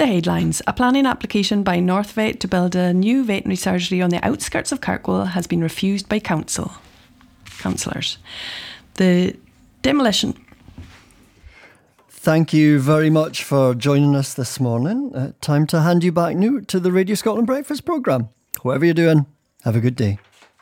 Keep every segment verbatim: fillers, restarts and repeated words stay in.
The headlines. A planning application by Northvet to build a new veterinary surgery on the outskirts of Kirkwall has been refused by council. Councillors. The demolition... Thank you very much for joining us this morning. Uh, time to hand you back now to the Radio Scotland Breakfast programme. Whatever you're doing, have a good day.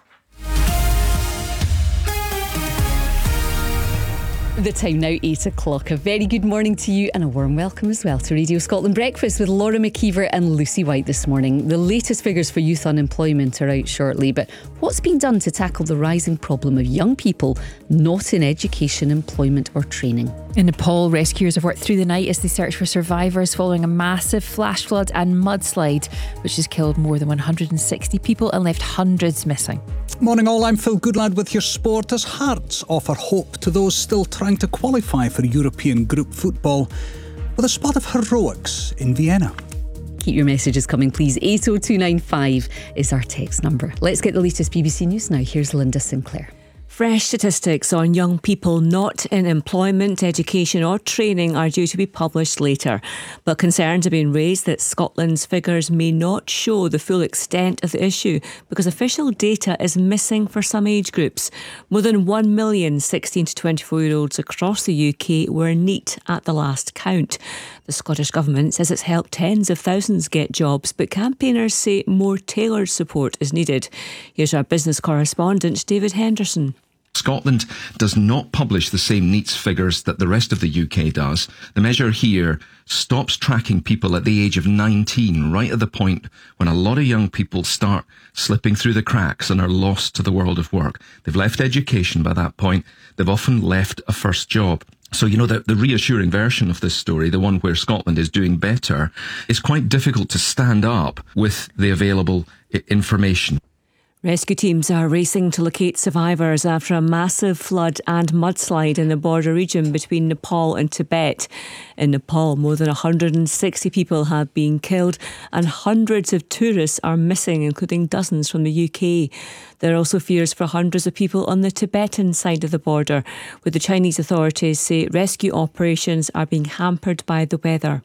The time now, eight o'clock. A very good morning to you and a warm welcome as well to Radio Scotland Breakfast with Laura McKeever and Lucy White this morning. The latest figures for youth unemployment are out shortly, but what's been done to tackle the rising problem of young people not in education, employment or training? In Nepal, rescuers have worked through the night as they search for survivors following a massive flash flood and mudslide, which has killed more than one hundred sixty people and left hundreds missing. Morning all, I'm Phil Goodlad with your sport as Hearts offer hope to those still trying to qualify for European group football with a spot of heroics in Vienna. Keep your messages coming please. eight oh two nine five is our text number. Let's get the latest B B C News now. Here's Linda Sinclair. Fresh statistics on young people not in employment, education or training are due to be published later. But concerns have been raised that Scotland's figures may not show the full extent of the issue because official data is missing for some age groups. More than one million sixteen to twenty-four year olds across the U K were NEET at the last count. The Scottish Government says it's helped tens of thousands get jobs, but campaigners say more tailored support is needed. Here's our business correspondent, David Henderson. Scotland does not publish the same NEETs figures that the rest of the U K does. The measure here stops tracking people at the age of nineteen, right at the point when a lot of young people start slipping through the cracks and are lost to the world of work. They've left education by that point. They've often left a first job. So, you know, the, the reassuring version of this story, the one where Scotland is doing better, is quite difficult to stand up with the available I- information. Rescue teams are racing to locate survivors after a massive flood and mudslide in the border region between Nepal and Tibet. In Nepal, more than one hundred sixty people have been killed and hundreds of tourists are missing, including dozens from the U K. There are also fears for hundreds of people on the Tibetan side of the border, where the Chinese authorities say rescue operations are being hampered by the weather.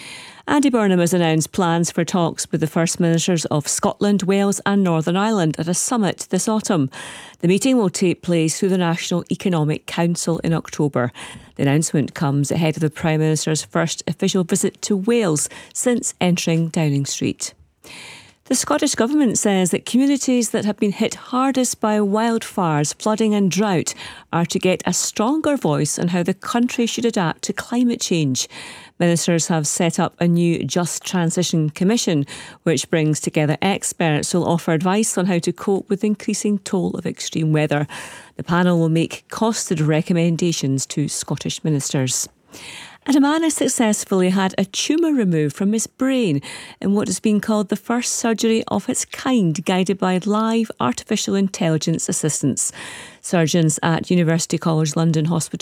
Andy Burnham has announced plans for talks with the First Ministers of Scotland, Wales and Northern Ireland at a summit this autumn. The meeting will take place through the National Economic Council in October. The announcement comes ahead of the Prime Minister's first official visit to Wales since entering Downing Street. The Scottish Government says that communities that have been hit hardest by wildfires, flooding and drought are to get a stronger voice on how the country should adapt to climate change. Ministers have set up a new Just Transition Commission, which brings together experts who will offer advice on how to cope with the increasing toll of extreme weather. The panel will make costed recommendations to Scottish ministers. And a man has successfully had a tumour removed from his brain in what has been called the first surgery of its kind, guided by live artificial intelligence assistance. Surgeons at University College London Hospital